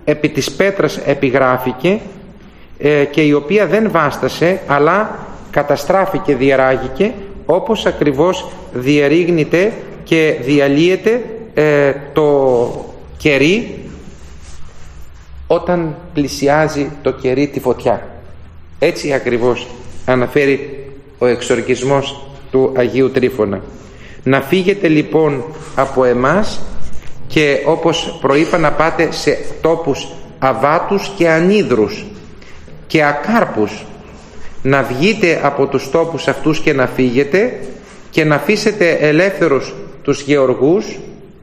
επί της πέτρας επιγράφηκε και η οποία δεν βάστασε, αλλά καταστράφηκε, διαράγηκε, όπως ακριβώς διερρήγνεται και διαλύεται το κερί όταν πλησιάζει το κερί τη φωτιά. Έτσι ακριβώς αναφέρει ο εξορκισμός του Αγίου Τρίφωνα. Να φύγετε λοιπόν από εμάς και όπως προείπα να πάτε σε τόπους αβάτους και ανίδρους και ακάρπους. Να βγείτε από τους τόπους αυτούς και να φύγετε και να αφήσετε ελεύθερους τους γεωργούς,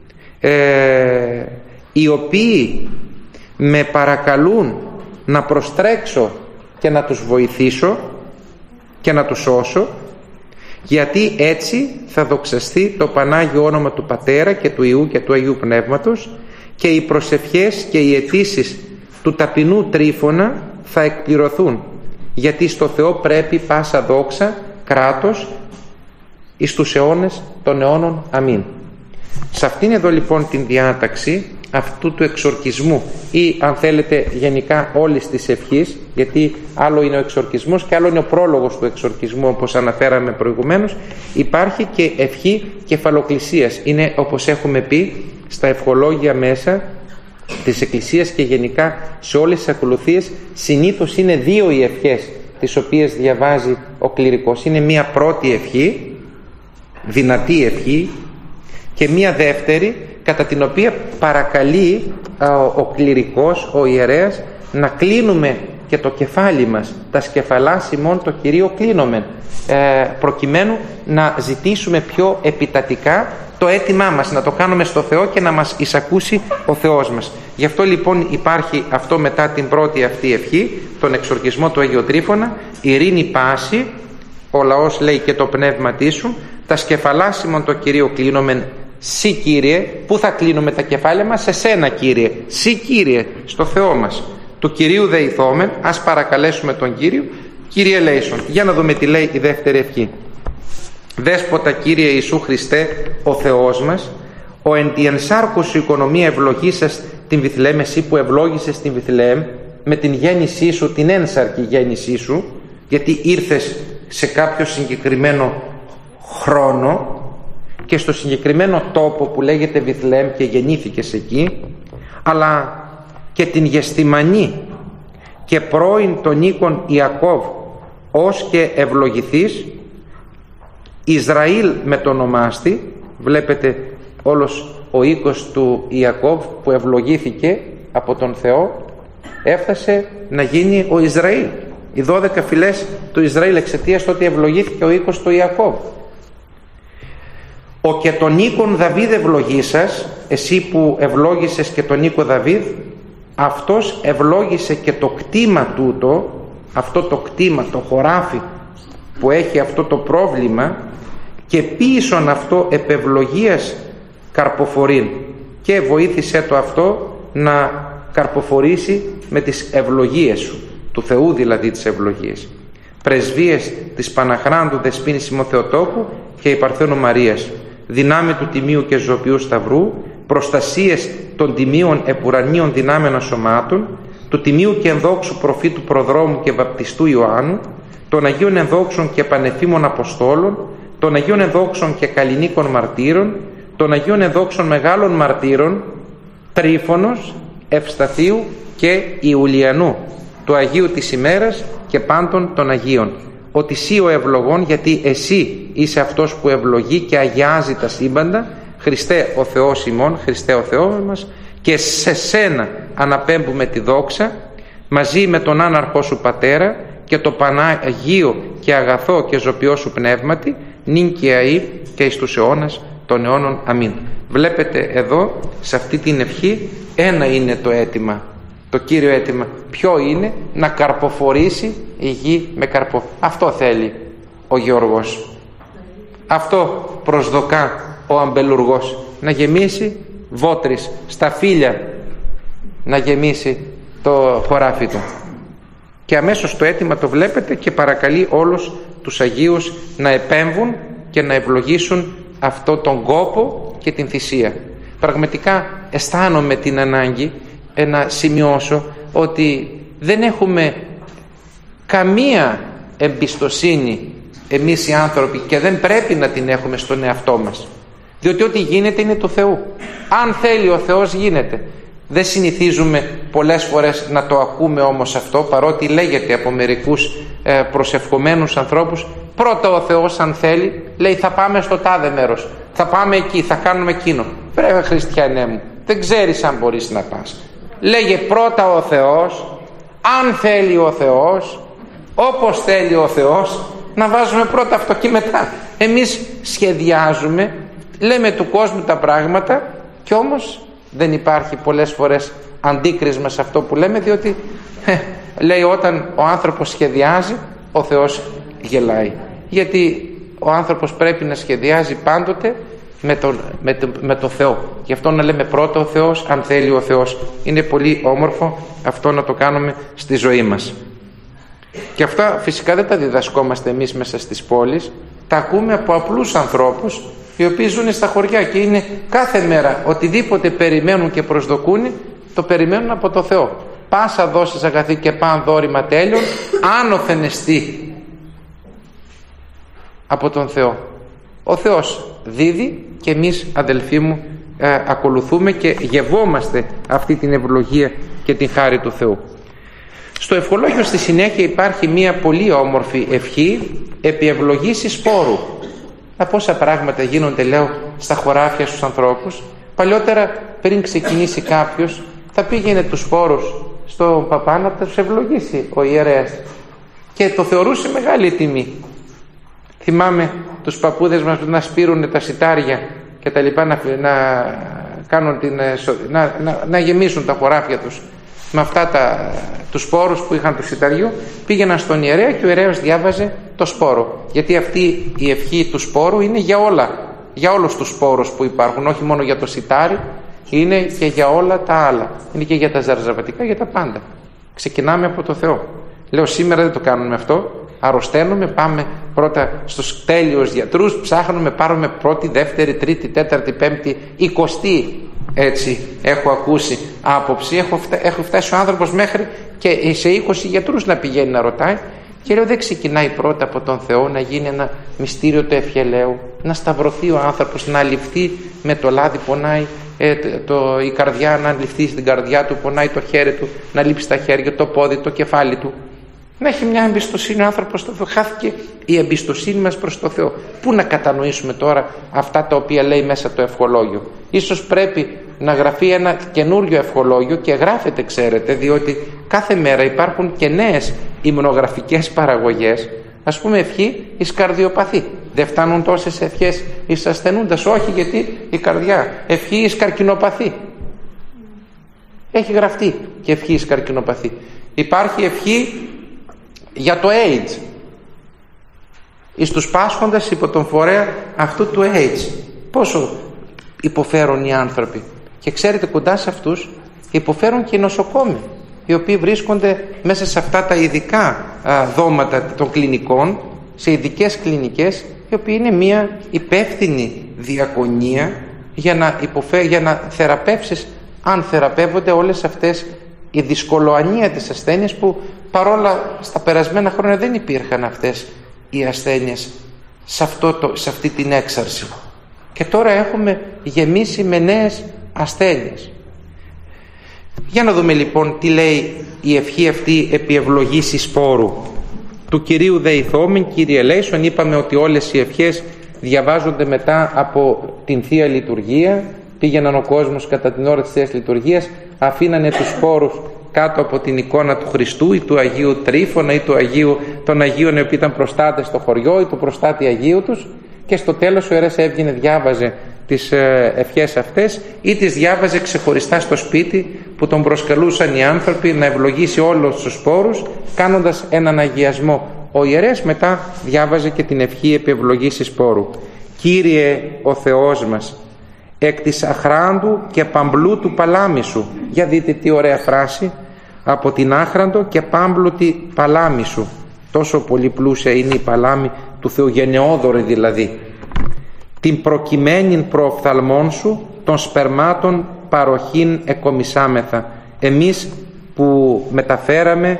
οι οποίοι με παρακαλούν να προστρέξω και να τους βοηθήσω και να τους σώσω, γιατί έτσι θα δοξαστεί το Πανάγιο όνομα του Πατέρα και του Υιού και του Αγίου Πνεύματος και οι προσευχές και οι αιτήσεις του ταπεινού Τρίφωνα θα εκπληρωθούν, γιατί στο Θεό πρέπει πάσα δόξα, κράτος εις τους αιώνες των αιώνων. Αμήν. Σε αυτήν εδώ λοιπόν την διάταξη αυτού του εξορκισμού, ή αν θέλετε γενικά όλης της ευχής, γιατί άλλο είναι ο εξορκισμός και άλλο είναι ο πρόλογος του εξορκισμού, όπως αναφέραμε προηγουμένως, υπάρχει και ευχή κεφαλοκλησίας. Είναι, όπως έχουμε πει, στα ευχολόγια μέσα της Εκκλησίας και γενικά σε όλες τις ακολουθίες, συνήθως είναι δύο οι ευχές τις οποίες διαβάζει ο κληρικός. Είναι μία πρώτη ευχή, δυνατή ευχή, και μία δεύτερη, κατά την οποία παρακαλεί ο κληρικός, ο ιερέας, να κλείνουμε και το κεφάλι μας, τα σκεφαλάς ημών το Κυρίο κλείνομεν, προκειμένου να ζητήσουμε πιο επιτατικά το αίτημά μας, να το κάνουμε στο Θεό και να μας εισακούσει ο Θεός μας. Γι' αυτό λοιπόν υπάρχει αυτό μετά την πρώτη αυτή ευχή, τον εξορκισμό του Αγίου Τρίφωνα, ειρήνη πάση, ο λαός λέει και το πνεύμα σου, τα σκεφαλάς ημών το Κυρίο κλείνομεν, Συ Κύριε. Πού θα κλείνουμε τα κεφάλια μας? Σε σένα Κύριε. Συ Κύριε, στο Θεό μας. Του Κυρίου δεηθόμεν, ας παρακαλέσουμε τον Κύριο. Κύριε ελέησον. Για να δούμε τι λέει η δεύτερη ευχή. Δέσποτα Κύριε Ιησού Χριστέ, ο Θεός μας, ο εν τη ενσάρκου σου οικονομία ευλογήσας την Βιθλεέμ, εσύ που ευλόγησες την Βιθλεέμ με την γέννησή σου, την ένσαρκη γέννησή σου, γιατί ήρθες σε κάποιο συγκεκριμένο χρόνο και στο συγκεκριμένο τόπο που λέγεται Βιθλεέμ και γεννήθηκες εκεί, αλλά και την Γεστημανή και πρώην των οίκων Ιακώβ, ως και ευλογηθείς, Ισραήλ με το ονομάστη. Βλέπετε όλος ο οίκος του Ιακώβ που ευλογήθηκε από τον Θεό έφτασε να γίνει ο Ισραήλ. Οι 12 φυλές του Ισραήλ εξαιτίας του ότι ευλογήθηκε ο οίκος του Ιακώβ. Ο και τον οίκον Δαβίδ ευλογήσας, εσύ που ευλόγησες και τον οίκο Δαβίδ, αυτός ευλόγησε και το κτήμα τούτο, αυτό το κτήμα, το χωράφι που έχει αυτό το πρόβλημα, και πίσον αυτό επευλογίας καρποφορήν, και βοήθησε το αυτό να καρποφορήσει με τις ευλογίες σου, του Θεού δηλαδή τις ευλογίες. Πρεσβείες της Παναχράντου Δεσποίνης ημών Θεοτόκου και η Παρθένου Μαρίας, δυνάμει του Τιμίου και Ζωοποιού Σταυρού, προστασίες των τιμίων επουρανίων δυνάμεων σωμάτων, του Τιμίου και ενδόξου προφήτου Προδρόμου και Βαπτιστού Ιωάννου, των Αγίων ενδόξων και πανεφήμων Αποστόλων, των Αγίων ενδόξων και καλλινίκων μαρτύρων, των Αγίων ενδόξων μεγάλων μαρτύρων, Τρίφωνος, Ευσταθίου και Ιουλιανού, του Αγίου της ημέρας και πάντων των Αγίων. Ότι εσύ ο ευλογών, γιατί εσύ είσαι αυτός που ευλογεί και αγιάζει τα σύμπαντα, Χριστέ ο Θεός ημών, Χριστέ ο Θεός μας, και σε σένα αναπέμπουμε τη δόξα, μαζί με τον άναρχό σου Πατέρα και το Παναγίο και αγαθό και ζωπιό σου πνεύματι, νυν και αεί και εις τους αιώνας των αιώνων. Αμήν. Βλέπετε εδώ σε αυτή την ευχή ένα είναι το αίτημα, το κύριο αίτημα. Ποιο είναι? Να καρποφορήσει η γη με καρπό. Αυτό θέλει ο γεωργός, αυτό προσδοκά ο αμπελουργός, να γεμίσει βότρις στα φύλλα, να γεμίσει το χωράφι του. Και αμέσως το αίτημα το βλέπετε και παρακαλεί όλους τους Αγίους να επέμβουν και να ευλογήσουν αυτό τον κόπο και την θυσία. Πραγματικά αισθάνομαι την ανάγκη να σημειώσω ότι δεν έχουμε καμία εμπιστοσύνη εμείς οι άνθρωποι, και δεν πρέπει να την έχουμε στον εαυτό μας, διότι ό,τι γίνεται είναι του Θεού. Αν θέλει ο Θεός γίνεται. Δεν συνηθίζουμε πολλές φορές να το ακούμε όμως αυτό, παρότι λέγεται από μερικούς προσευχομένους ανθρώπους, πρώτα ο Θεός αν θέλει, λέει θα πάμε στο τάδε μέρος, θα πάμε εκεί, θα κάνουμε εκείνο. Πρέπει, χριστιανέ μου, δεν ξέρεις αν μπορείς να πας. Λέγε πρώτα ο Θεός, αν θέλει ο Θεός, όπως θέλει ο Θεός, να βάζουμε πρώτα αυτό και μετά. Εμείς σχεδιάζουμε, λέμε του κόσμου τα πράγματα, και όμως δεν υπάρχει πολλές φορές αντίκρισμα σε αυτό που λέμε, διότι λέει όταν ο άνθρωπος σχεδιάζει, ο Θεός γελάει. Γιατί ο άνθρωπος πρέπει να σχεδιάζει πάντοτε με το Θεό. Γι' αυτό να λέμε πρώτα ο Θεός, αν θέλει ο Θεός. Είναι πολύ όμορφο αυτό να το κάνουμε στη ζωή μας. Και αυτά φυσικά δεν τα διδασκόμαστε εμείς μέσα στις πόλεις, τα ακούμε από απλούς ανθρώπους οι οποίοι ζουν στα χωριά και είναι κάθε μέρα οτιδήποτε περιμένουν και προσδοκούν, το περιμένουν από το Θεό. Πάσα δώσεις αγαθή και παν δώρημα τέλειων, άνωθεν εστί από τον Θεό. Ο Θεός δίδει και εμείς, αδελφοί μου, ακολουθούμε και γευόμαστε αυτή την ευλογία και την χάρη του Θεού. Στο ευχολόγιο στη συνέχεια υπάρχει μια πολύ όμορφη ευχή επί ευλογήσης σπόρου. Πόσα πράγματα γίνονται, λέω, στα χωράφια στους ανθρώπους. Παλιότερα, πριν ξεκινήσει κάποιος, θα πήγαινε τους σπόρους στον παπά να τους ευλογήσει ο ιερέας και το θεωρούσε μεγάλη τιμή. Θυμάμαι τους παππούδες μας να σπείρουν τα σιτάρια και τα λοιπά, να γεμίσουν τα χωράφια τους με αυτά τους σπόρους που είχαν του σιταριού. Πήγαιναν στον ιερέα και ο ιερέας διάβαζε το σπόρο, γιατί αυτή η ευχή του σπόρου είναι για όλους τους σπόρους που υπάρχουν, όχι μόνο για το σιτάρι, είναι και για όλα τα άλλα, είναι και για τα ζαρζαβατικά, για τα πάντα. Ξεκινάμε από το Θεό. Λέω σήμερα δεν το κάνουμε αυτό, αρρωσταίνουμε, πάμε πρώτα στους τέλειους γιατρούς, ψάχνουμε, πάρουμε πρώτη, δεύτερη, τρίτη, τέταρτη, πέμπτη, 20η, έτσι έχω ακούσει άποψη, έχω φτάσει ο άνθρωπος μέχρι και σε 20 γιατρούς να πηγαίνει να ρωτάει, και λέω δεν ξεκινάει πρώτα από τον Θεό να γίνει ένα μυστήριο του ευχελαίου, να σταυρωθεί ο άνθρωπος, να ληφθεί με το λάδι, πονάει η καρδιά, να ληφθεί στην καρδιά του, πονάει το χέρι του, να λείψει τα χέρια, το πόδι, το κεφάλι του, να έχει μια εμπιστοσύνη ο άνθρωπος στο Θεό. Χάθηκε η εμπιστοσύνη μας προς το Θεό. Πού να κατανοήσουμε τώρα αυτά τα οποία λέει μέσα το ευχολόγιο? Ίσως πρέπει να γραφεί ένα καινούριο ευχολόγιο, και γράφεται, ξέρετε, διότι κάθε μέρα υπάρχουν και νέες υμνογραφικές παραγωγές. Ας πούμε ευχή εις καρδιοπαθή. Δεν φτάνουν τόσες ευχές εις ασθενούντας? Όχι, γιατί η καρδιά. Ευχή εις καρκινοπαθή. Έχει γραφτεί και ευχή εις καρκινοπαθή. Υπάρχει ευχή για το AIDS, εις τους πάσχοντας υπό τον φορέα αυτού του AIDS. Πόσο υποφέρουν οι άνθρωποι, και ξέρετε, κοντά σε αυτούς υποφέρουν και οι νοσοκόμοι, οι οποίοι βρίσκονται μέσα σε αυτά τα ειδικά δώματα των κλινικών, σε ειδικές κλινικές, οι οποίοι είναι μια υπεύθυνη διακονία για να θεραπεύσεις, αν θεραπεύονται όλες αυτές η δυσκολοανία της ασθένειας, που παρόλα στα περασμένα χρόνια δεν υπήρχαν αυτές οι ασθένειες σε αυτή την έξαρση, και τώρα έχουμε γεμίσει με νέες ασθένειες. Για να δούμε λοιπόν τι λέει η ευχή αυτή επί ευλογήσης σπόρου. Του Κυρίου δεηθόμεν, Κύριε ελέησον. Είπαμε ότι όλες οι ευχές διαβάζονται μετά από την Θεία Λειτουργία. Πήγαιναν ο κόσμος κατά την ώρα της Θείας Λειτουργίας, αφήνανε τους σπόρους κάτω από την εικόνα του Χριστού ή του Αγίου Τρίφωνα ή των Αγίων οι οποίοι ήταν προστάτες στο χωριό ή του προστάτη Αγίου τους, και στο τέλος ο ιερέας έβγαινε, διάβαζε τις ευχές αυτές ή τις διάβαζε ξεχωριστά στο σπίτι που τον προσκαλούσαν οι άνθρωποι να ευλογήσει όλους τους σπόρους, κάνοντας έναν αγιασμό. Ο ιερέας μετά διάβαζε και την ευχή επί ευλογήσης σπόρου. Κύριε ο Θεός μας, εκ της αχράντου και παμπλού του παλάμη σου. Για δείτε τι ωραία φράση, από την άχραντο και πάμπλουτη παλάμη σου. Τόσο πολύ πλούσια είναι η παλάμη του Θεού, γενναιόδωρη δηλαδή. Την προκειμένην προοφθαλμών σου των σπερμάτων παροχήν εκομισάμεθα. εμείς που μεταφέραμε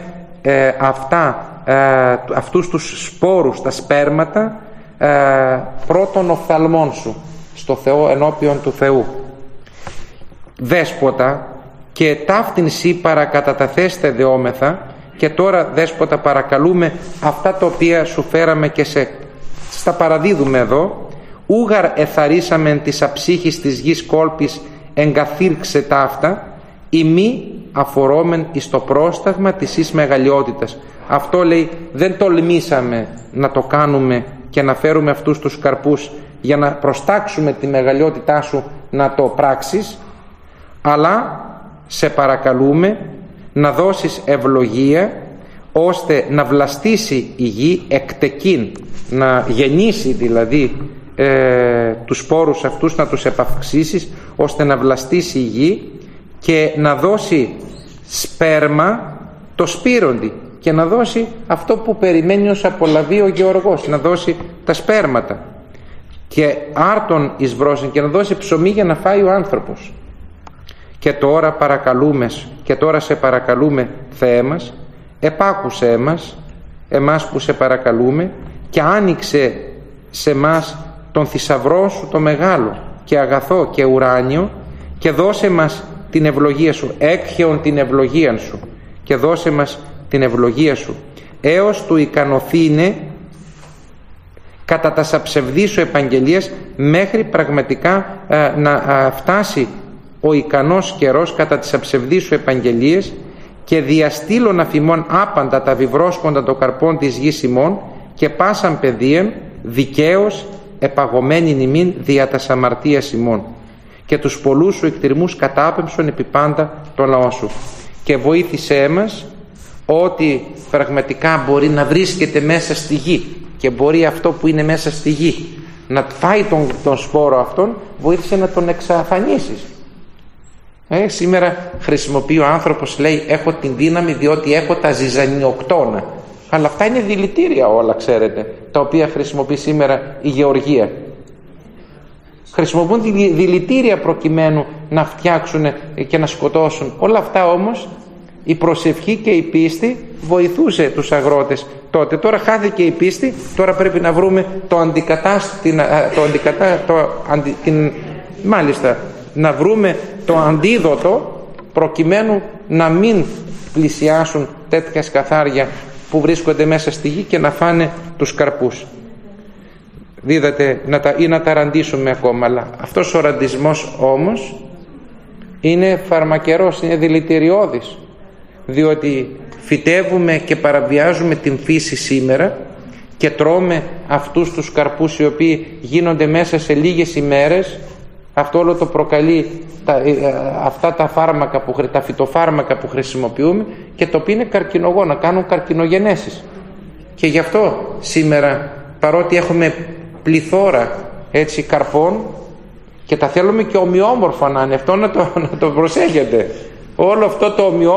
αυτούς τους σπόρους, τα σπέρματα πρώτων οφθαλμών σου στο Θεό, ενώπιον του Θεού. Δέσποτα, και ταύτην σύ παρακαταταθέστε δεόμεθα, και τώρα Δέσποτα παρακαλούμε αυτά τα οποία σου φέραμε και στα παραδίδουμε εδώ. Ούγαρ εθαρίσαμεν της αψύχης της γης κόλπης εγκαθήρξε ταύτα, ή μη αφορόμεν εις το πρόσταγμα της εις μεγαλειότητας. Αυτό λέει, δεν τολμήσαμε να το κάνουμε και να φέρουμε αυτούς τους καρπούς για να προστάξουμε τη μεγαλειότητά σου να το πράξεις, αλλά σε παρακαλούμε να δώσεις ευλογία ώστε να βλαστήσει η γη εκτεκήν, να γεννήσει δηλαδή τους σπόρους αυτούς, να τους επαυξήσεις ώστε να βλαστήσει η γη και να δώσει σπέρμα το σπήροντι και να δώσει αυτό που περιμένει ως απολαβή ο γεωργός, να δώσει τα σπέρματα και άρτον εις βρόσιν και να δώσει ψωμί για να φάει ο άνθρωπος. Και τώρα παρακαλούμε, και τώρα σε παρακαλούμε Θεέ μας, επάκουσέ μας, εμάς που σε παρακαλούμε, και άνοιξε σε μας τον θησαυρό σου το μεγάλο και αγαθό και ουράνιο, και δώσε μας την ευλογία σου, έκχεον την ευλογία σου, και δώσε μας την ευλογία σου, έως του ικανοθήνε κατά τα σαψευδή σου επαγγελίας, μέχρι πραγματικά να φτάσει ο ικανός καιρός κατά τις αψευδείς σου επαγγελίες, και διαστήλων αφημών άπαντα τα βιβρόσκοντα των καρπών της γης ημών, και πάσαν παιδίαν δικαίως επαγωμένην ημίν δια τας αμαρτίας ημών, και τους πολλούς σου εκτιρμούς κατάπεμψον επί πάντα το λαό σου. Και βοήθησέ μας ότι πραγματικά μπορεί να βρίσκεται μέσα στη γη και μπορεί αυτό που είναι μέσα στη γη να φάει τον σπόρο αυτόν, βοήθησε να τον εξαφανίσεις. Σήμερα χρησιμοποιεί ο άνθρωπος, λέει, έχω την δύναμη διότι έχω τα ζυζανιοκτώνα, αλλά αυτά είναι δηλητήρια όλα, ξέρετε, τα οποία χρησιμοποιεί σήμερα η γεωργία. Χρησιμοποιούν δηλητήρια προκειμένου να φτιάξουν και να σκοτώσουν. Όλα αυτά όμως η προσευχή και η πίστη βοηθούσε τους αγρότες τότε. Τώρα χάθηκε η πίστη, τώρα πρέπει να βρούμε να βρούμε το αντίδοτο προκειμένου να μην πλησιάσουν τέτοια σκαθάρια που βρίσκονται μέσα στη γη και να φάνε τους καρπούς. Δίδατε ή να τα ραντίσουμε ακόμα, αλλά αυτός ο ραντισμός όμως είναι φαρμακερός, είναι δηλητηριώδης, διότι φυτεύουμε και παραβιάζουμε την φύση σήμερα και τρώμε αυτούς τους καρπούς οι οποίοι γίνονται μέσα σε λίγες ημέρες. Αυτό όλο το προκαλεί αυτά τα φυτοφάρμακα που χρησιμοποιούμε, και το οποίο είναι καρκινογόνα, κάνουν καρκινογενέσεις. Και γι' αυτό σήμερα, παρότι έχουμε πληθώρα έτσι καρπών και τα θέλουμε και ομοιόμορφα να είναι, αυτό να το προσέχετε, όλο αυτό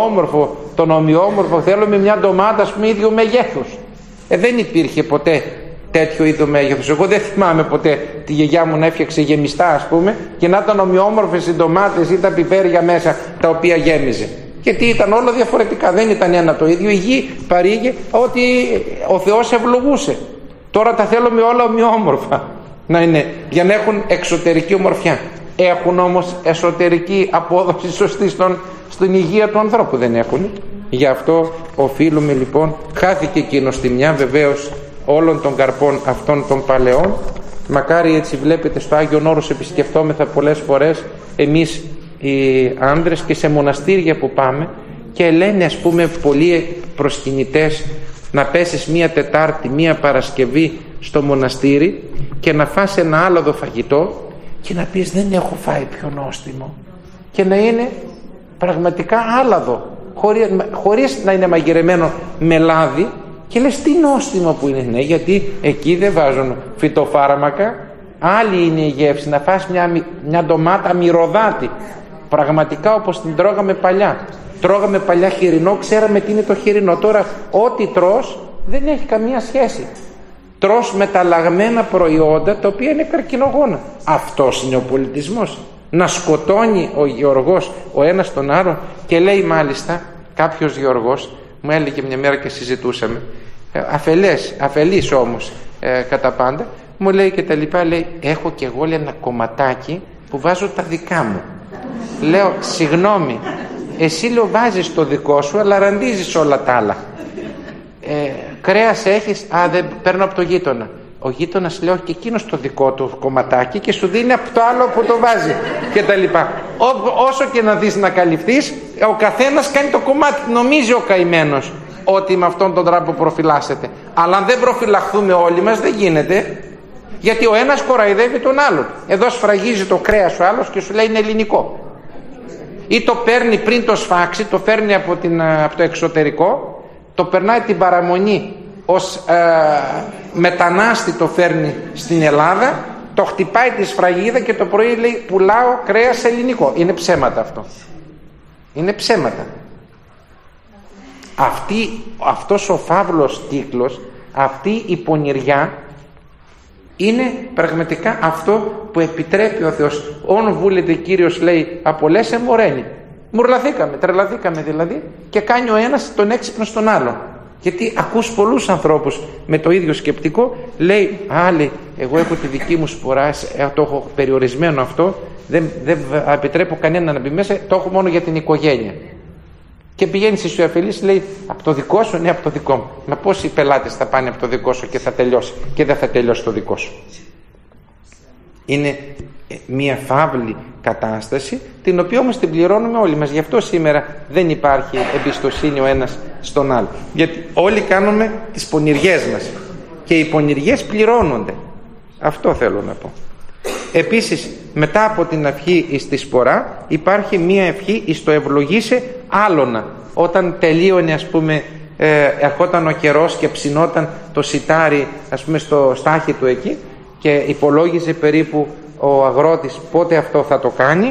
τον ομοιόμορφο θέλουμε, μια ντομάτα ας πούμε ίδιου μεγέθους. Δεν υπήρχε ποτέ τέτοιο είδο μέγεθος. Εγώ δεν θυμάμαι ποτέ τη γιαγιά μου να έφτιαξε γεμιστά ας πούμε και να ήταν ομοιόμορφες οι ντομάτες ή τα πιπέρια μέσα τα οποία γέμιζε. Γιατί ήταν όλα διαφορετικά, δεν ήταν ένα το ίδιο. Η γη παρήγε ότι ο Θεός ευλογούσε. Τώρα τα θέλουμε όλα ομοιόμορφα να είναι, για να έχουν εξωτερική ομορφιά. Έχουν όμως εσωτερική απόδοση σωστή στην υγεία του ανθρώπου? Δεν έχουν. Γι' αυτό οφείλουμε λοιπόν, χάθηκε εκείνο στη μια βεβαίως όλων των καρπών αυτών των παλαιών. Μακάρι, έτσι βλέπετε, στο Άγιον Όρος επισκεφτόμεθα πολλές φορές εμείς οι άνδρες και σε μοναστήρια που πάμε, και λένε ας πούμε πολλοί προσκυνητές να πέσεις μία Τετάρτη, μία Παρασκευή στο μοναστήρι και να φας ένα άλογο φαγητό και να πεις δεν έχω φάει πιο νόστιμο, και να είναι πραγματικά άλαδο χωρίς να είναι μαγειρεμένο με λάδι, και λες τι νόστιμο που είναι. Ναι, γιατί εκεί δεν βάζουν φυτοφάρμακα, άλλη είναι η γεύση. Να φας μια ντομάτα μυρωδάτη, πραγματικά όπως την τρώγαμε παλιά. Τρώγαμε παλιά χοιρινό, ξέραμε τι είναι το χοιρινό. Τώρα ό,τι τρως δεν έχει καμία σχέση. Τρως μεταλλαγμένα προϊόντα τα οποία είναι καρκινογόνα. Αυτός είναι ο πολιτισμός? να σκοτώνει ο γεωργός ο ένας τον άλλο. Και λέει μάλιστα κάποιος γεωργός, μου έλεγε μια μέρα και συζητούσαμε, αφελής όμως κατά πάντα, μου λέει και τα λοιπά, λέει, έχω και εγώ, λέει, ένα κομματάκι που βάζω τα δικά μου. Λέω, συγγνώμη, εσύ, λέω, βάζεις το δικό σου αλλά ραντίζεις όλα τα άλλα. Κρέας έχεις? Δεν παίρνω από το γείτονα. Ο γείτονας, λέω, και εκείνος το δικό του κομματάκι και σου δίνει από το άλλο που το βάζει και τα λοιπά. Όσο και να δεις να καλυφθείς, ο καθένας κάνει το κομμάτι. Νομίζει ο καημένος ότι με αυτόν τον τρόπο προφυλάσσεται. Αλλά αν δεν προφυλαχθούμε όλοι μας, δεν γίνεται. Γιατί ο ένας κοραϊδεύει τον άλλον. Εδώ σφραγίζει το κρέας ο άλλος και σου λέει είναι ελληνικό. Ή το παίρνει πριν το σφάξει, το φέρνει από το εξωτερικό, το περνάει την παραμονή ως μετανάστη, το φέρνει στην Ελλάδα, το χτυπάει τη σφραγίδα και το πρωί λέει πουλάω κρέας ελληνικό. Είναι ψέματα αυτό. Είναι ψέματα. Αυτός ο φαύλος κύκλος, αυτή η πονηριά είναι πραγματικά αυτό που επιτρέπει ο Θεός. «Όν βούλετε Κύριος», λέει, «απολέσαι μωρένει». Μουρλαθήκαμε, τρελαθήκαμε δηλαδή, και κάνει ο ένας τον έξυπνο στον άλλο. Γιατί ακούς πολλούς ανθρώπους με το ίδιο σκεπτικό, λέει, λέει, εγώ έχω τη δική μου σπορά, το έχω περιορισμένο αυτό, δεν επιτρέπω κανένα να μπει μέσα, το έχω μόνο για την οικογένεια. Και πηγαίνει στη αφελής, λέει, από το δικό σου? Ναι, από το δικό μου. Μα πόσοι πελάτες θα πάνε από το δικό σου και θα τελειώσει? Και δεν θα τελειώσει το δικό σου. Είναι μια φαύλη κατάσταση, την οποία όμως την πληρώνουμε όλοι μας. Γι' αυτό σήμερα δεν υπάρχει εμπιστοσύνη ο ένας στον άλλο. Γιατί όλοι κάνουμε τις πονηριές μας και οι πονηριές πληρώνονται. Αυτό θέλω να πω. Επίσης, μετά από την ευχή εις τη σπορά υπάρχει μία ευχή εις το ευλογήσε άλωνα. Όταν τελείωνε, ας πούμε, ερχόταν ο καιρός και ψινόταν το σιτάρι, ας πούμε, στο στάχι του εκεί, και υπολόγιζε περίπου ο αγρότης πότε αυτό θα το κάνει,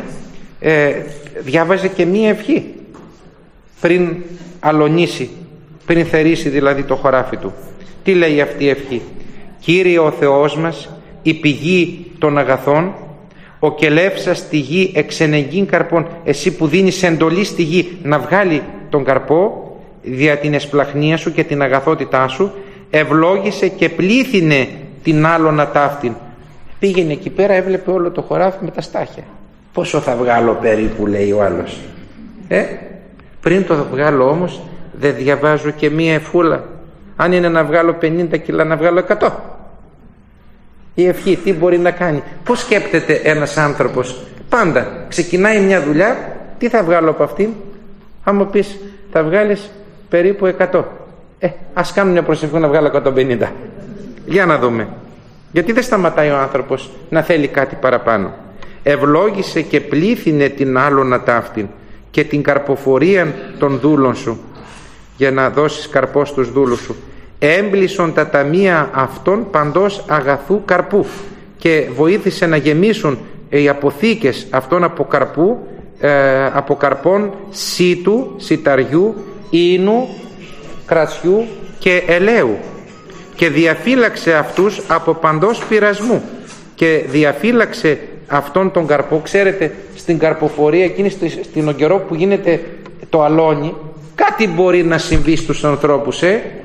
διάβαζε και μία ευχή πριν αλωνίσει, πριν θερήσει δηλαδή το χωράφι του. Τι λέει αυτή η ευχή? «Κύριε ο Θεός μας, η πηγή των αγαθών, ο κελεύσας στη γη εξενεγγύν καρπών», εσύ που δίνεις εντολή στη γη να βγάλει τον καρπό δια την εσπλαχνία σου και την αγαθότητά σου, ευλόγησε και πλήθυνε την άλωνα ταύτην. Πήγαινε εκεί πέρα, έβλεπε όλο το χωράφι με τα στάχια. Πόσο θα βγάλω περίπου, λέει ο άλλος. Πριν το βγάλω όμως, δεν διαβάζω και μία ευχούλα? Αν είναι να βγάλω 50 κιλά, να βγάλω 100. Η ευχή τι μπορεί να κάνει? Πώς σκέπτεται ένας άνθρωπος? Πάντα ξεκινάει μια δουλειά, τι θα βγάλω από αυτήν? Αν μου πεις θα βγάλεις περίπου 100, ας κάνουμε μια προσευχή να βγάλω 150. Για να δούμε. Γιατί δεν σταματάει ο άνθρωπος να θέλει κάτι παραπάνω. Ευλόγησε και πλήθυνε την άλωνα ταύτην και την καρποφορία των δούλων σου, για να δώσεις καρπό στους δούλους σου. Έμπλησον τα ταμεία αυτών παντός αγαθού καρπού, και βοήθησε να γεμίσουν οι αποθήκες αυτών από καρπών σίτου, σιταριού, ίνου, κρασιού και ελαίου, και διαφύλαξε αυτούς από παντός πειρασμού, και διαφύλαξε αυτόν τον καρπό. Ξέρετε, στην καρποφορία εκείνη στην καιρό που γίνεται το αλόνι, κάτι μπορεί να συμβεί στους ανθρώπους,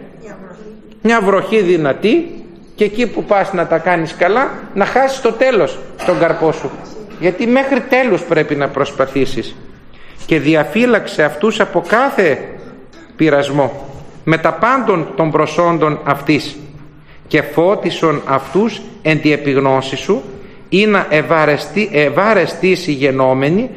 μια βροχή δυνατή, και εκεί που πας να τα κάνεις καλά, να χάσεις το τέλος τον καρπό σου, γιατί μέχρι τέλους πρέπει να προσπαθήσεις. Και διαφύλαξε αυτούς από κάθε πειρασμό με τα πάντων των προσόντων αυτής, και φώτισον αυτούς εν τη επιγνώση σου, ή να ευαρεστήσει γενόμενοι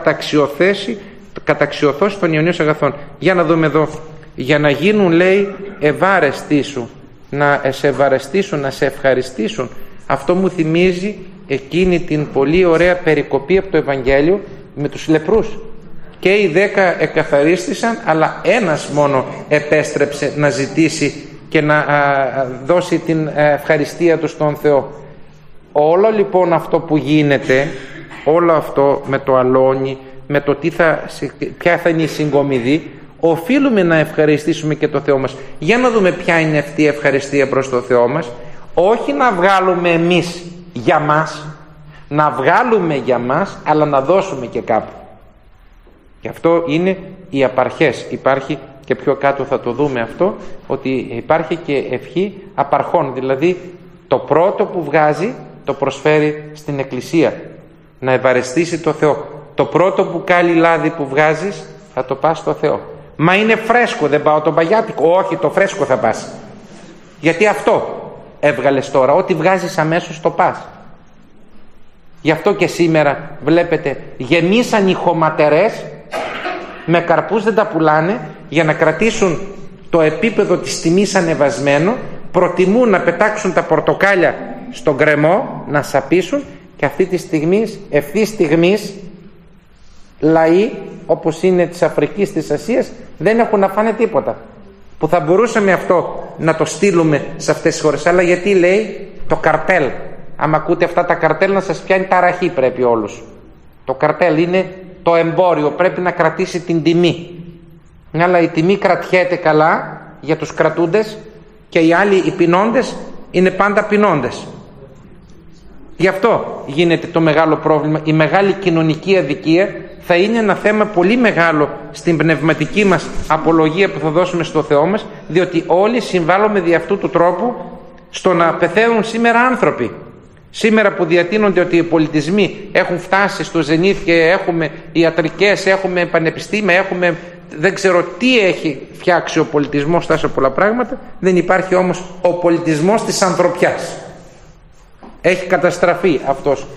καταξιωθώς των ιονίων αγαθών. Για να δούμε εδώ. Για να γίνουν, λέει, ευαρεστήσου, να σε ευαρεστήσουν, να σε ευχαριστήσουν. Αυτό μου θυμίζει εκείνη την πολύ ωραία περικοπή από το Ευαγγέλιο με τους λεπρούς. Και οι 10 εκαθαρίστησαν, αλλά ένας μόνο επέστρεψε να ζητήσει και να δώσει την ευχαριστία του στον Θεό. Όλο λοιπόν αυτό που γίνεται, όλο αυτό με το αλόνι, με το ποια θα είναι η συγκομιδή, οφείλουμε να ευχαριστήσουμε και το Θεό μας. Για να δούμε ποια είναι αυτή η ευχαριστία προς το Θεό μας. Όχι να βγάλουμε εμείς για μας, Να βγάλουμε για μας, αλλά να δώσουμε και κάπου. Και αυτό είναι οι απαρχές. Υπάρχει και πιο κάτω θα το δούμε αυτό, ότι υπάρχει και ευχή απαρχών. Δηλαδή το πρώτο που βγάζει το προσφέρει στην Εκκλησία, να ευαρεστήσει το Θεό. Το πρώτο μπουκάλι λάδι που βγάζεις θα το πας στο Θεό. Μα είναι φρέσκο, δεν πάω το παγιάτικο. Όχι, το φρέσκο θα πας. Γιατί αυτό έβγαλες τώρα. Ό,τι βγάζεις αμέσως το πας. Γι' αυτό και σήμερα βλέπετε γεμίσαν οι χωματερές, με καρπούς δεν τα πουλάνε, για να κρατήσουν το επίπεδο της τιμής ανεβασμένο. Προτιμούν να πετάξουν τα πορτοκάλια στον γκρεμό, να σαπίσουν, και αυτή τη στιγμή, ευθύς στιγμής, λαοί όπως είναι της Αφρικής, της Ασίας, δεν έχουν να φάνε τίποτα, που θα μπορούσαμε αυτό να το στείλουμε σε αυτές τις χώρες. Αλλά γιατί, λέει, το καρτέλ. Άμα ακούτε αυτά τα καρτέλ, να σας πιάνει ταραχή πρέπει όλους. Το καρτέλ είναι το εμπόριο, πρέπει να κρατήσει την τιμή. Αλλά η τιμή κρατιέται καλά για τους κρατούντες, και οι άλλοι, οι πεινώντες, είναι πάντα πεινώντες. Γι' αυτό γίνεται το μεγάλο πρόβλημα. Η μεγάλη κοινωνική αδικία θα είναι ένα θέμα πολύ μεγάλο στην πνευματική μας απολογία που θα δώσουμε στο Θεό μας, διότι όλοι συμβάλλουμε δι' αυτού του τρόπου στο να πεθαίνουν σήμερα άνθρωποι. Σήμερα που διατείνονται ότι οι πολιτισμοί έχουν φτάσει στο ζενήθ και έχουμε ιατρικές, έχουμε πανεπιστήμια, έχουμε δεν ξέρω τι έχει φτιάξει ο πολιτισμός, τόσο πολλά πράγματα, δεν υπάρχει όμως ο πολιτισμός της ανθρωπιάς. Έχει καταστραφεί αυτός,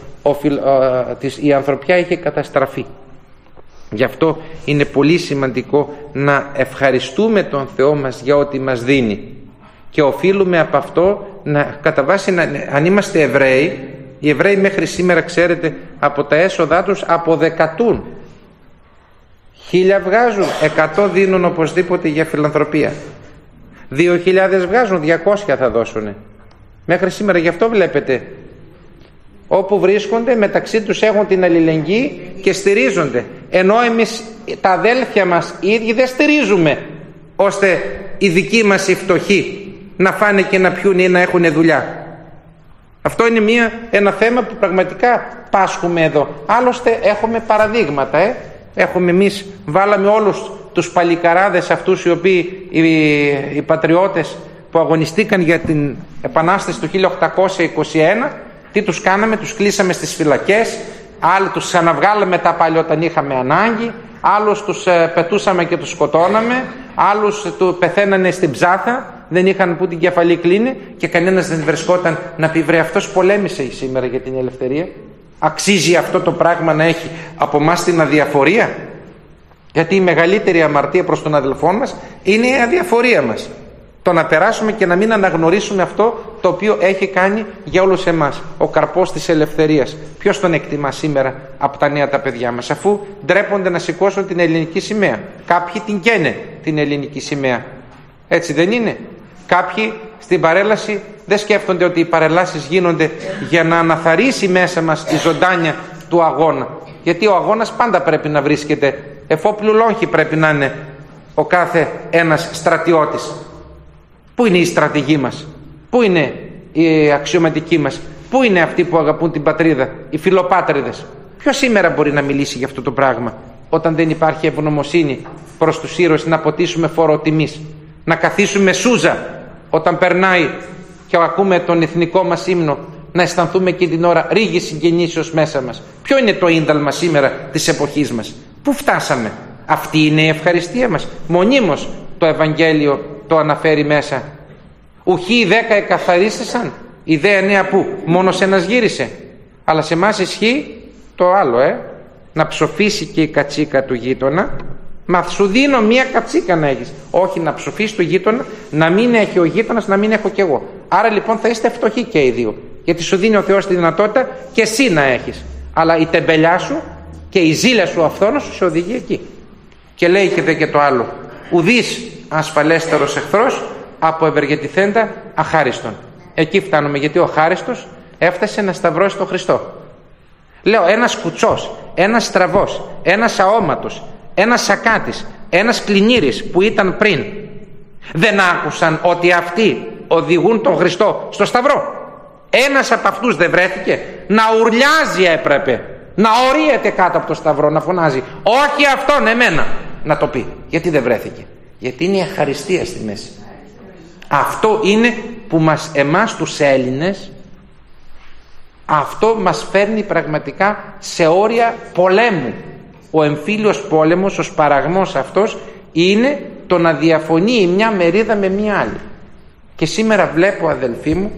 η ανθρωπιά έχει καταστραφεί. Γι' αυτό είναι πολύ σημαντικό να ευχαριστούμε τον Θεό μας για ό,τι μας δίνει, και οφείλουμε από αυτό να, κατά βάση, αν είμαστε Εβραίοι, οι Εβραίοι μέχρι σήμερα, ξέρετε, από τα έσοδά τους αποδεκατούν. 1.000 βγάζουν, 100 δίνουν οπωσδήποτε για φιλανθρωπία. 2.000 βγάζουν, 200 θα δώσουν μέχρι σήμερα. Γι' αυτό βλέπετε, όπου βρίσκονται μεταξύ τους έχουν την αλληλεγγύη και στηρίζονται, ενώ εμείς τα αδέλφια μας οι ίδιοι δεν στηρίζουμε, ώστε οι δικοί μας οι φτωχοί να φάνε και να πιούν ή να έχουν δουλειά. Αυτό είναι ένα θέμα που πραγματικά πάσχουμε εδώ. Άλλωστε έχουμε παραδείγματα. Έχουμε εμείς, βάλαμε όλους τους παλικαράδες αυτούς οι οποίοι, οι πατριώτες που αγωνιστήκαν για την Επανάσταση του 1821, τι τους κάναμε? Τους κλείσαμε στις φυλακές, άλλοι τους ξαναβγάλαμε μετά πάλι όταν είχαμε ανάγκη, άλλους τους πετούσαμε και τους σκοτώναμε, άλλους πεθαίνανε στην ψάθα, δεν είχαν που την κεφαλή κλείνει, και κανένας δεν βρισκόταν να πει: βρε, αυτός πολέμησε σήμερα για την ελευθερία. Αξίζει αυτό το πράγμα να έχει από εμάς την αδιαφορία? Γιατί η μεγαλύτερη αμαρτία προς τον αδελφό μας είναι η αδιαφορία μας. Το να περάσουμε και να μην αναγνωρίσουμε αυτό το οποίο έχει κάνει για όλους εμάς. Ο καρπός της ελευθερίας. Ποιος τον εκτιμά σήμερα από τα νέα τα παιδιά μας, αφού ντρέπονται να σηκώσουν την ελληνική σημαία? Κάποιοι την καίνε την ελληνική σημαία. Έτσι δεν είναι? Κάποιοι στην παρέλαση δεν σκέφτονται ότι οι παρελάσεις γίνονται για να αναθαρρήσει μέσα μας η ζωντάνια του αγώνα. Γιατί ο αγώνας πάντα πρέπει να βρίσκεται, εφόπλου λόγχη πρέπει να είναι ο κάθε ένας στρατιώτης. Πού είναι η στρατηγοί μας? Πού είναι οι αξιωματικοί μας? Πού είναι αυτοί που αγαπούν την πατρίδα, οι φιλοπάτριδες? Ποιος σήμερα μπορεί να μιλήσει για αυτό το πράγμα, όταν δεν υπάρχει ευγνωμοσύνη προς τους ήρωες, να αποτίσουμε φόρο τιμής, να καθίσουμε σούζα όταν περνάει και ακούμε τον εθνικό μας ύμνο, να αισθανθούμε και την ώρα ρίγη συγκινήσεως μέσα μας? Ποιο είναι το ίνταλμα σήμερα της εποχής μας? Πού φτάσαμε? Αυτή είναι η ευχαριστία μας? Μονίμως το Ευαγγέλιο το αναφέρει μέσα. Ουχή οι 10 εκαθαρίστησαν, οι δε 9 που? Μόνος ένας γύρισε. Αλλά σε εμάς ισχύει το άλλο, να ψοφήσει και η κατσίκα του γείτονα. Μα σου δίνω μία κατσίκα να έχεις. Όχι, να ψοφήσει του γείτονα, να μην έχει ο γείτονας, να μην έχω κι εγώ. Άρα λοιπόν θα είστε φτωχοί και οι δύο, γιατί σου δίνει ο Θεός τη δυνατότητα και εσύ να έχεις. Αλλά η τεμπελιά σου και η ζήλια σου αυθόνος σου σε οδηγεί εκεί. Και λέει και το άλλο: ουδής ασφαλέστερος εχθρός από ευεργετηθέντα αχάριστον. Εκεί φτάνουμε, γιατί ο αχάριστος έφτασε να σταυρώσει τον Χριστό. Λέω, ένας κουτσός, ένας στραβός, ένας αόματος, ένας σακάτης, ένας κλινήρης που ήταν πριν, δεν άκουσαν ότι αυτοί οδηγούν τον Χριστό στο σταυρό? Ένας από αυτούς δεν βρέθηκε? Να ουρλιάζει έπρεπε, να ορίεται κάτω από το σταυρό, να φωνάζει όχι αυτόν, εμένα, να το πει. Γιατί δεν βρέθηκε? Γιατί είναι η ευχαριστία στη μέση. Αυτό είναι που εμάς τους Έλληνες, αυτό μας φέρνει πραγματικά σε όρια πολέμου. Ο εμφύλιος πόλεμος, ο σπαραγμός αυτός, είναι το να διαφωνεί η μια μερίδα με μια άλλη. Και σήμερα βλέπω, αδελφοί μου,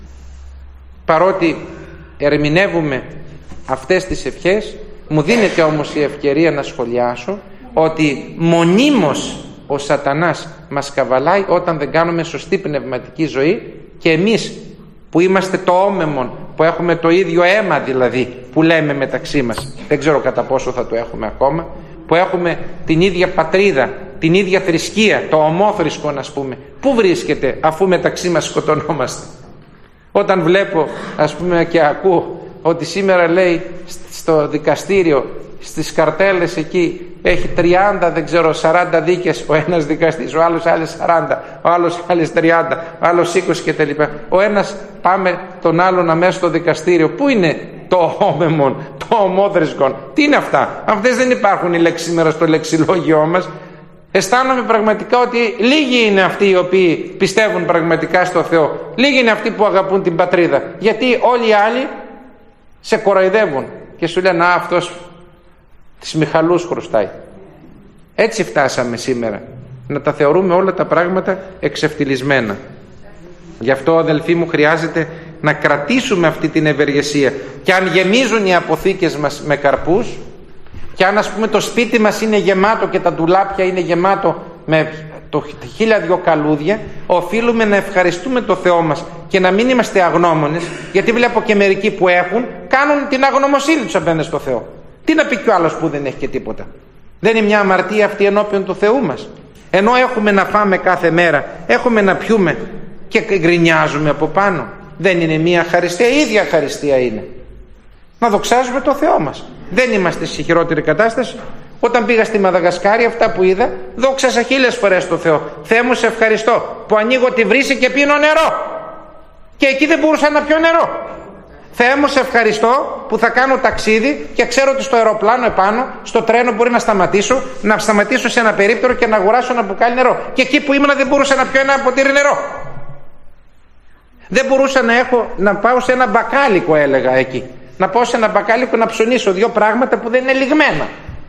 παρότι ερμηνεύουμε αυτές τις ευχές, μου δίνεται όμως η ευκαιρία να σχολιάσω ότι μονίμως ο σατανάς μας καβαλάει όταν δεν κάνουμε σωστή πνευματική ζωή, και εμείς που είμαστε το όμεμον, που έχουμε το ίδιο αίμα δηλαδή, που λέμε μεταξύ μας, δεν ξέρω κατά πόσο θα το έχουμε ακόμα, που έχουμε την ίδια πατρίδα, την ίδια θρησκεία, το ομόθρησκο ας πούμε, πού βρίσκεται αφού μεταξύ μας σκοτωνόμαστε? Όταν βλέπω ας πούμε και ακούω ότι σήμερα λέει στο δικαστήριο, στις καρτέλες εκεί έχει 30 δεν ξέρω 40 δίκες ο ένας δικαστής, ο άλλος άλλες 40, ο άλλος άλλες 30, ο άλλος 20 κτλ. Ο ένας πάμε τον άλλον αμέσως στο δικαστήριο. Πού είναι το όμεμον, το ομόθρησκον? Τι είναι αυτά? Αυτές δεν υπάρχουν οι λέξεις σήμερα στο λεξιλόγιό μας. Αισθάνομαι πραγματικά ότι λίγοι είναι αυτοί οι οποίοι πιστεύουν πραγματικά στο Θεό. Λίγοι είναι αυτοί που αγαπούν την πατρίδα. Γιατί όλοι οι άλλοι σε κοροϊδεύουν και σου λένε αυτός τις Μιχαλούς χρωστάει. Έτσι φτάσαμε σήμερα, να τα θεωρούμε όλα τα πράγματα εξευτυλισμένα. Γι' αυτό, αδελφοί μου, χρειάζεται να κρατήσουμε αυτή την ευεργεσία. Και αν γεμίζουν οι αποθήκες μας με καρπούς, και αν ας πούμε το σπίτι μας είναι γεμάτο και τα ντουλάπια είναι γεμάτο με το 1002 καλούδια, οφείλουμε να ευχαριστούμε το Θεό μας και να μην είμαστε αγνώμονες, γιατί βλέπω και μερικοί που έχουν, κάνουν την αγνωμοσύνη τους απέναντι στο Θεό. Τι να πει κι ο άλλος που δεν έχει και τίποτα? Δεν είναι μια αμαρτία αυτή ενώπιον του Θεού μας? Ενώ έχουμε να φάμε κάθε μέρα, έχουμε να πιούμε και γκρινιάζουμε από πάνω. Δεν είναι μια χαριστία? Η ίδια χαριστία είναι. Να δοξάζουμε το Θεό μας. Δεν είμαστε σε χειρότερη κατάσταση. Όταν πήγα στη Μαδαγασκάρη, αυτά που είδα, δόξασα 1000 φορές το Θεό. Θεέ μου, σε ευχαριστώ που ανοίγω τη βρύση και πίνω νερό. Και εκεί δεν μπορούσα να πιω νερό. Θεέ μου, σε ευχαριστώ που θα κάνω ταξίδι και ξέρω ότι στο αεροπλάνο επάνω, στο τρένο μπορεί να σταματήσω σε ένα περίπτερο και να αγοράσω ένα μπουκάλι νερό. Και εκεί που ήμουν δεν μπορούσα να πιω ένα ποτήρι νερό. Δεν μπορούσα να πάω σε ένα μπακάλικο, έλεγα εκεί. Να πάω σε ένα μπακάλικο να ψωνίσω 2 πράγματα που δεν είναι λιγμένα.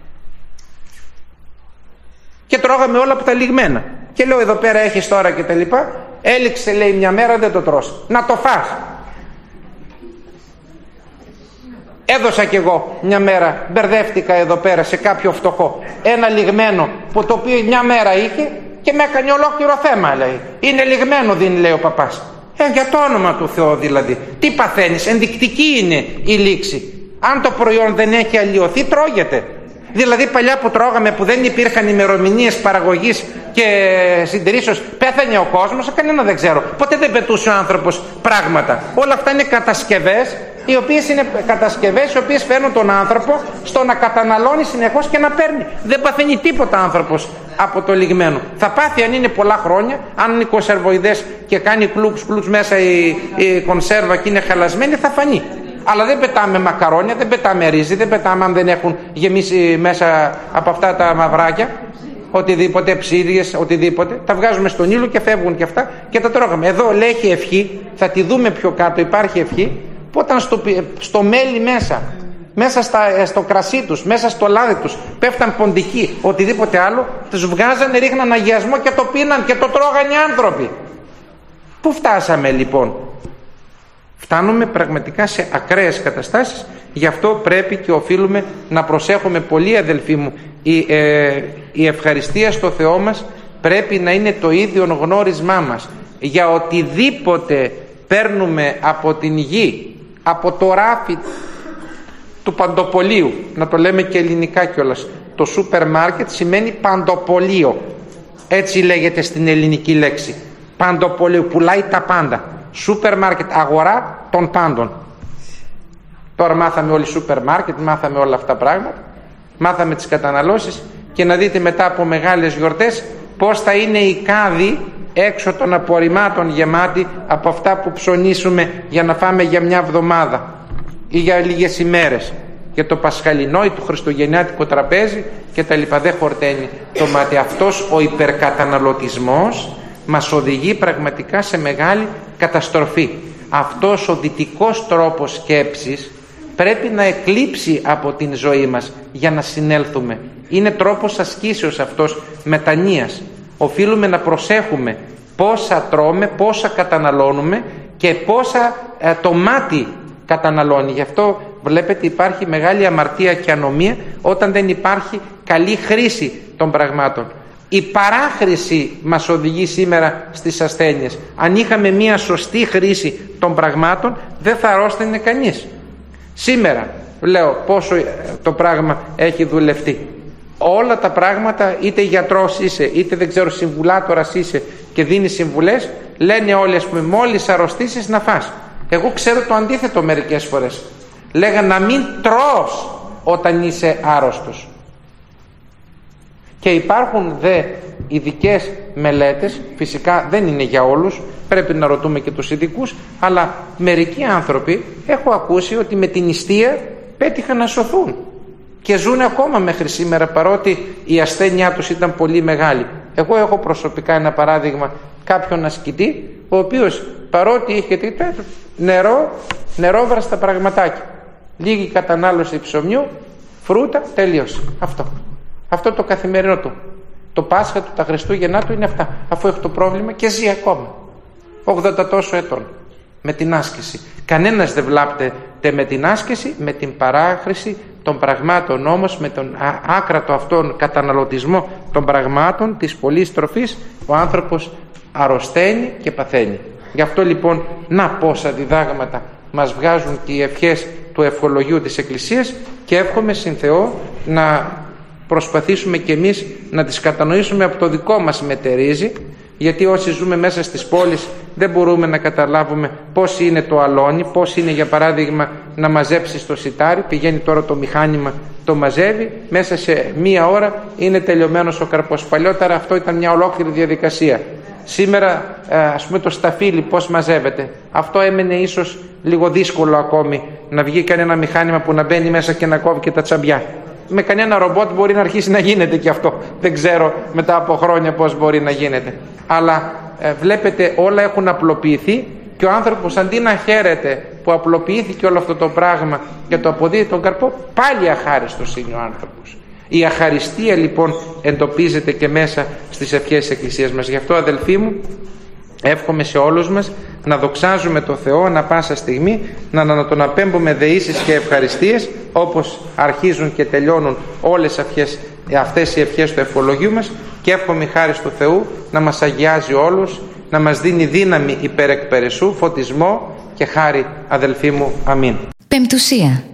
Και τρώγαμε όλα από τα λιγμένα. Και λέω, εδώ πέρα έχεις τώρα και τα λοιπά. Έληξε, λέει, μια μέρα, δεν το τρως. Να το φας. Έδωσα κι εγώ μια μέρα, μπερδεύτηκα εδώ πέρα σε κάποιο φτωχό ένα λιγμένο που το οποίο μια μέρα είχε και με έκανε ολόκληρο θέμα, λέει. Είναι λιγμένο, δίνει, λέει ο παπάς. Για το όνομα του Θεού δηλαδή. Τι παθαίνεις? Ενδεικτική είναι η λήξη. Αν το προϊόν δεν έχει αλλοιωθεί, τρώγεται. Δηλαδή παλιά που τρώγαμε, που δεν υπήρχαν ημερομηνίες παραγωγής και συντηρήσεως, πέθανε ο κόσμος, κανένα δεν ξέρω. Ποτέ δεν πετούσε ο άνθρωπος πράγματα. Όλα αυτά είναι κατασκευές, οι οποίες φέρνουν τον άνθρωπο στο να καταναλώνει συνεχώς και να παίρνει. Δεν παθαίνει τίποτα άνθρωπος από το λιγμένο. Θα πάθει αν είναι πολλά χρόνια, αν είναι κονσερβοειδές και κάνει κλουτς μέσα η κονσέρβα και είναι χαλασμένη, θα φανεί. Αλλά δεν πετάμε μακαρόνια, δεν πετάμε ρύζι, δεν πετάμε αν δεν έχουν γεμίσει μέσα από αυτά τα μαυράκια, οτιδήποτε, ψίδιες, οτιδήποτε. Τα βγάζουμε στον ήλιο και φεύγουν και αυτά και τα τρώγαμε. Εδώ λέει έχει ευχή, θα τη δούμε πιο κάτω, υπάρχει ευχή, που όταν στο μέλι μέσα στο κρασί τους, μέσα στο λάδι τους πέφταν ποντικοί, οτιδήποτε άλλο, τους βγάζανε, ρίχναν αγιασμό και το πίναν και το τρώγανε οι άνθρωποι. Πού φτάσαμε λοιπόν? Φτάνουμε πραγματικά σε ακραίες καταστάσεις. Γι' αυτό πρέπει και οφείλουμε να προσέχουμε πολύ, αδελφοί μου. Η ευχαριστία στο Θεό μας πρέπει να είναι το ίδιο γνώρισμά μας. Για οτιδήποτε παίρνουμε από την γη, από το ράφι του παντοπολίου, να το λέμε και ελληνικά κιόλας, το σούπερ μάρκετ σημαίνει παντοπολείο, έτσι λέγεται στην ελληνική λέξη. Παντοπολείο, πουλάει τα πάντα. Σούπερ μάρκετ, αγορά των πάντων. Τώρα μάθαμε όλοι σούπερ μάρκετ, μάθαμε όλα αυτά πράγματα, μάθαμε τις καταναλώσεις, και να δείτε μετά από μεγάλες γιορτές πώς θα είναι οι κάδοι έξω των απορριμμάτων γεμάτη από αυτά που ψωνίσουμε για να φάμε για μια εβδομάδα ή για λίγες ημέρες, για το πασχαλινό ή το χριστουγεννιάτικο τραπέζι και τα λοιπά. Δεν χορταίνει το μάτι. Αυτός ο υπερκαταναλωτισμός μας οδηγεί πραγματικά σε μεγάλη καταστροφή. Αυτός ο δυτικός τρόπος σκέψης πρέπει να εκλείψει από την ζωή μας για να συνέλθουμε. Είναι τρόπος ασκήσεως αυτός, μετανοίας. Οφείλουμε να προσέχουμε πόσα τρώμε, πόσα καταναλώνουμε και πόσα το μάτι καταναλώνει. Γι' αυτό βλέπετε υπάρχει μεγάλη αμαρτία και ανομία όταν δεν υπάρχει καλή χρήση των πραγμάτων. Η παράχρηση μας οδηγεί σήμερα στις ασθένειες. Αν είχαμε μια σωστή χρήση των πραγμάτων δεν θα αρρώστηνε κανείς. Σήμερα λέω πόσο το πράγμα έχει δουλευτεί. Όλα τα πράγματα, είτε γιατρός είσαι είτε δεν ξέρω συμβουλάτορας είσαι και δίνεις συμβουλές, λένε όλοι ας πούμε μόλις αρρωστήσεις να φας. Εγώ ξέρω το αντίθετο μερικές φορές. Λέγα να μην τρως όταν είσαι άρρωστος. Και υπάρχουν δε ειδικές μελέτες, φυσικά δεν είναι για όλους, πρέπει να ρωτούμε και τους ειδικούς, αλλά μερικοί άνθρωποι έχω ακούσει ότι με την νηστεία πέτυχαν να σωθούν και ζουν ακόμα μέχρι σήμερα, παρότι η ασθένειά τους ήταν πολύ μεγάλη. Εγώ έχω προσωπικά ένα παράδειγμα κάποιον ασκητή, ο οποίος παρότι είχε νερόβραστα πραγματάκια, λίγη κατανάλωση ψωμιού, φρούτα, τελείωσε. Αυτό το καθημερινό του. Το Πάσχα του, τα Χριστούγεννά του είναι αυτά. Αφού έχει το πρόβλημα και ζει ακόμα 80 τόσο ετών με την άσκηση. Κανένας δεν βλάπτεται με την άσκηση, με την παράχρηση των πραγμάτων όμως, με τον άκρατο αυτόν καταναλωτισμό των πραγμάτων της πολλής τροφής, ο άνθρωπος αρρωσταίνει και παθαίνει. Γι' αυτό λοιπόν να πόσα διδάγματα μας βγάζουν και οι ευχές του ευχολογίου της Εκκλησίας, και εύχομαι συν Θεό να προσπαθήσουμε κι εμείς να τις κατανοήσουμε από το δικό μας μετερίζει, γιατί όσοι ζούμε μέσα στις πόλεις δεν μπορούμε να καταλάβουμε πώς είναι το αλόνι, πώς είναι για παράδειγμα να μαζέψεις το σιτάρι. Πηγαίνει τώρα το μηχάνημα, το μαζεύει, μέσα σε μία ώρα είναι τελειωμένος ο καρπός. Παλιότερα αυτό ήταν μια ολόκληρη διαδικασία. Σήμερα ας πούμε το σταφύλι πώς μαζεύεται, αυτό έμενε ίσως λίγο δύσκολο ακόμη, να βγει κανένα μηχάνημα που να μπαίνει μέσα και να κόβει και τα τσαμπιά. Με κανένα ρομπότ μπορεί να αρχίσει να γίνεται και αυτό. Δεν ξέρω μετά από χρόνια πώς μπορεί να γίνεται. Αλλά βλέπετε όλα έχουν απλοποιηθεί και ο άνθρωπος αντί να χαίρεται που απλοποιήθηκε όλο αυτό το πράγμα και το αποδίδει τον καρπό, πάλι αχάριστος είναι ο άνθρωπος. Η αχαριστία λοιπόν εντοπίζεται και μέσα στις ευχές της Εκκλησίας μας. Γι' αυτό αδελφοί μου, εύχομαι σε όλους μας να δοξάζουμε το Θεό ανα πάσα στιγμή, να τον απέμπουμε δεήσεις και ευχαριστίες όπως αρχίζουν και τελειώνουν όλες αυτές οι ευχές του ευχολογίου μας, και εύχομαι χάρη του Θεού να μας αγιάζει όλους, να μας δίνει δύναμη υπερεκπερισσού, φωτισμό και χάρη, αδελφοί μου. Αμήν. Πεμπτουσία.